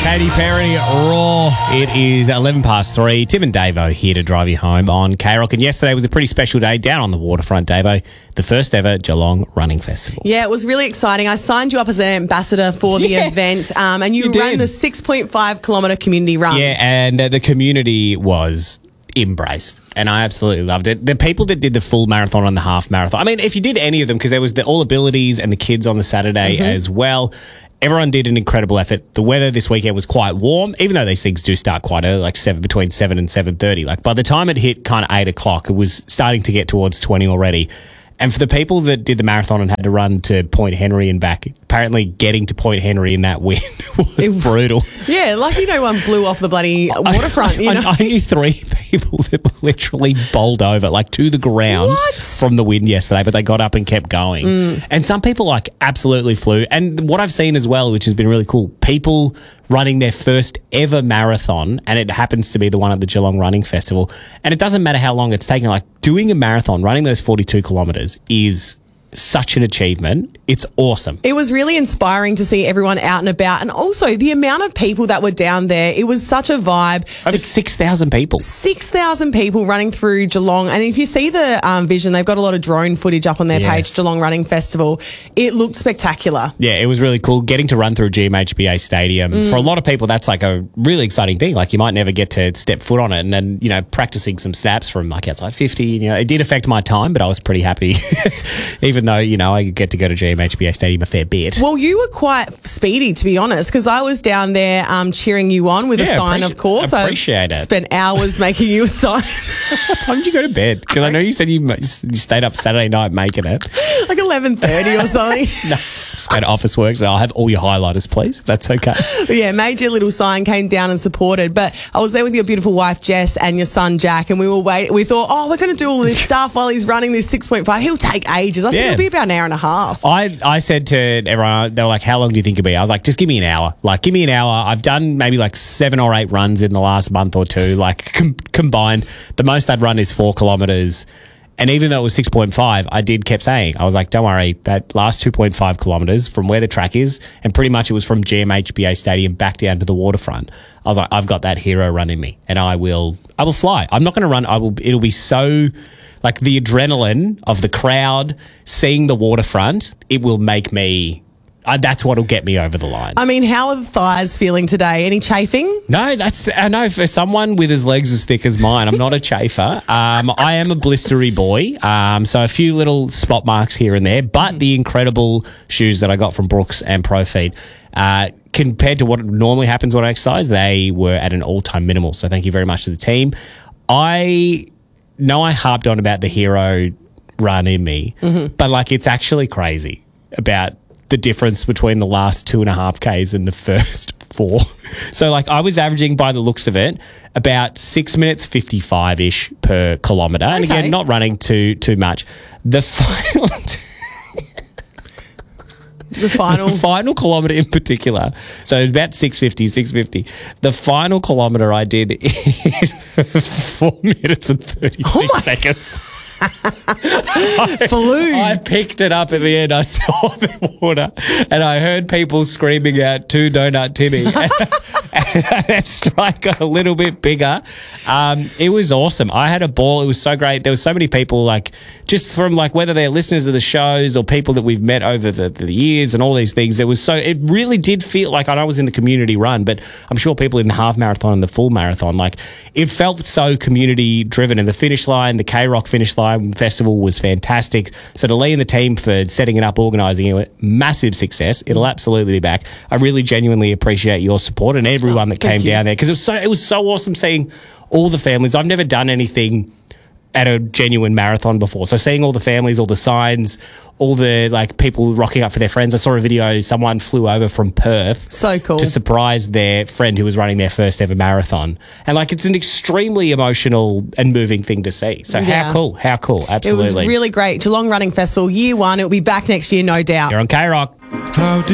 Katy Perry, Raw. It is 11 past 3. Tim and Davo here to drive you home on K-Rock. And yesterday was a pretty special day down on the waterfront, Davo. The first ever Geelong Running Festival. Yeah, it was really exciting. I signed you up as an ambassador for the event, and you ran the 6.5 kilometre community run. Yeah, and the community was embraced, and I absolutely loved it. The people that did the full marathon and the half marathon, I mean, if you did any of them, because there was the All Abilities and the kids on the Saturday as well, everyone did an incredible effort. The weather this weekend was quite warm, even though these things do start quite early, like between 7 and 7:30. Like by the time it hit kind of 8 o'clock, it was starting to get towards 20 already. And for the people that did the marathon and had to run to Point Henry and back, apparently getting to Point Henry in that wind was brutal. Yeah, lucky no one blew off the bloody waterfront. I knew 3 people that were literally bowled over, like to the ground from the wind yesterday, but they got up and kept going. And some people like absolutely flew. And what I've seen as well, which has been really cool, people running their first ever marathon, and it happens to be the one at the Geelong Running Festival. And it doesn't matter how long it's taken, like doing a marathon, running those 42 kilometres is such an achievement. It's awesome. It was really inspiring to see everyone out and about, and also the amount of people that were down there. It was such a vibe. Over 6,000 people. 6,000 people running through Geelong. And if you see the vision, they've got a lot of drone footage up on their page, Geelong Running Festival. It looked spectacular. Yeah, it was really cool. Getting to run through GMHBA Stadium, for a lot of people, that's like a really exciting thing. Like you might never get to step foot on it. And then, practicing some snaps from like outside 50, it did affect my time, but I was pretty happy. Even though, I get to go to GMHBA Stadium a fair bit. Well, you were quite speedy, to be honest, because I was down there cheering you on with a sign, of course. Appreciate it. Spent hours making you a sign. What time did you go to bed? Because I know you said you stayed up Saturday night making it. Like 11:30 or something. No, just go to Officeworks and I'll have all your highlighters, please, if that's okay. Yeah, made your little sign, came down and supported. But I was there with your beautiful wife, Jess, and your son, Jack, and we were waiting. We thought, we're going to do all this stuff while he's running this 6.5. He'll take ages. I said, it'll be about an hour and a half. I said to everyone, they were like, how long do you think it'll be? I was like, just give me an hour. Like, give me an hour. I've done maybe like 7 or 8 runs in the last month or two, like combined. The most I'd run is 4 kilometres. And even though it was 6.5, I kept saying, I was like, don't worry, that last 2.5 kilometres from where the track is, and pretty much it was from GMHBA Stadium back down to the waterfront. I was like, I've got that hero run in me, and I will fly. I'm not going to run. It'll be so, like the adrenaline of the crowd, seeing the waterfront, it will make me... that's what'll get me over the line. I mean, how are the thighs feeling today? Any chafing? No, I know for someone with his legs as thick as mine, I'm not a chafer. I am a blistery boy, so a few little spot marks here and there, but the incredible shoes that I got from Brooks and Profeed, compared to what normally happens when I exercise, they were at an all-time minimal. So thank you very much to the team. I know I harped on about the hero run in me, but like it's actually crazy about the difference between the last 2.5 Ks and the first 4. So like I was averaging, by the looks of it, about 6 minutes 55-ish per kilometre. And again, not running too much. The final kilometre in particular, so it was about 650. The final kilometre I did in 4 minutes and 36 seconds. I picked it up at the end. I saw the water and I heard people screaming out to Donut Timmy. And that strike got a little bit bigger. It was awesome. I had a ball. It was so great. There were so many people, like just from like whether they're listeners of the shows or people that we've met over the years and all these things. It really did feel like I was in the community run, but I'm sure people in the half marathon and the full marathon, like it felt so community driven. And the finish line, the K-Rock finish line festival was fantastic. So to Lee and the team for setting it up, organising it, massive success. It'll absolutely be back. I really genuinely appreciate your support and everyone that came down there, because it was so awesome seeing all the families. I've never done anything at a genuine marathon before. So seeing all the families, all the signs, all the like people rocking up for their friends. I saw a video, someone flew over from Perth. So cool. To surprise their friend who was running their first ever marathon. And like it's an extremely emotional and moving thing to see. So how cool. Absolutely. It was really great. Geelong Running Festival, year 1. It'll be back next year, no doubt. You're on K-Rock.